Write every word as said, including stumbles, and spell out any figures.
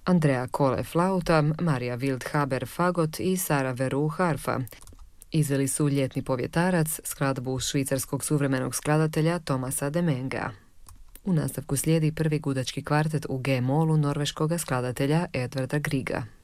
Andrea Kole flauta, Marija Wildhaber fagot i Sara Veru harfa. Izveli su Ljetni povjetarac, skladbu švicarskog suvremenog skladatelja Tomasa Demenga. U nastavku slijedi prvi gudački kvartet u G-molu norveškog skladatelja Edvarda Griega.